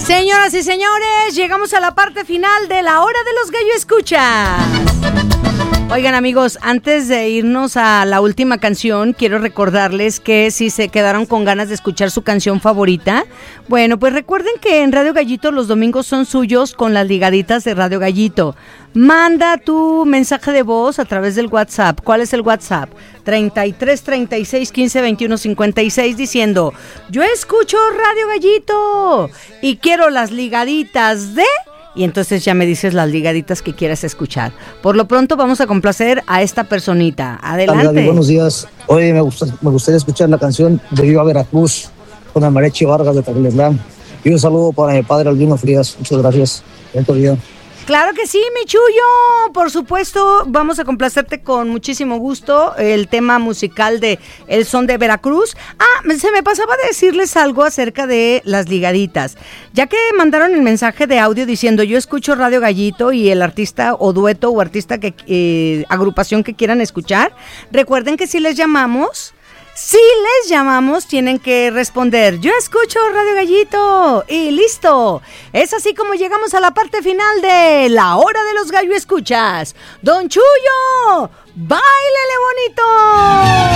Señoras y señores, llegamos a la parte final de la hora de los gallo escuchas. Oigan, amigos, antes de irnos a la última canción, quiero recordarles que si se quedaron con ganas de escuchar su canción favorita, bueno, pues recuerden que en Radio Gallito los domingos son suyos con las ligaditas de Radio Gallito. Manda tu mensaje de voz a través del WhatsApp. ¿Cuál es el WhatsApp? 33 36 15 21 56 diciendo: yo escucho Radio Gallito y quiero las ligaditas de... Y entonces ya me dices las ligaditas que quieras escuchar. Por lo pronto vamos a complacer a esta personita. Adelante. Gaby, buenos días. Hoy me gustaría escuchar la canción de Viva Veracruz con Amarechi Vargas de Tagletlán. Y un saludo para mi padre Albino Frías. Muchas gracias. Buen día. Claro que sí, mi Chuyo, por supuesto, vamos a complacerte con muchísimo gusto el tema musical de El Son de Veracruz. Se me pasaba de decirles algo acerca de las ligaditas, ya que mandaron el mensaje de audio diciendo: yo escucho Radio Gallito, y el artista o dueto o artista agrupación que quieran escuchar, recuerden que si les llamamos, tienen que responder: yo escucho Radio Gallito, y listo. Es así como llegamos a la parte final de la hora de los gallo escuchas. Don Chuyo, ¡báilele bonito!